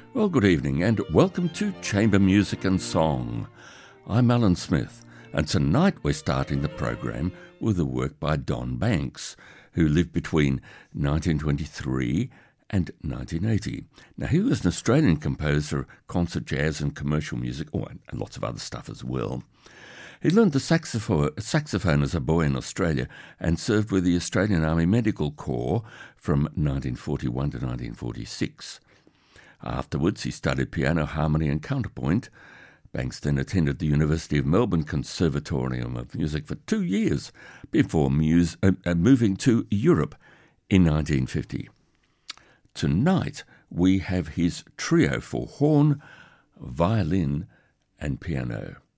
Well, good evening and welcome to Chamber Music and Song. I'm Alan Smith, and tonight we're starting the program with a work by Don Banks, who lived between 1923 and 1980. Now, he was an Australian composer, concert jazz and commercial music, and lots of other stuff as well. He learned the saxophone as a boy in Australia and served with the Australian Army Medical Corps from 1941 to 1946. Afterwards, he studied piano, harmony and counterpoint. Banks then attended the University of Melbourne Conservatorium of Music for 2 years before moving to Europe in 1950. Tonight, we have his trio for horn, violin and piano.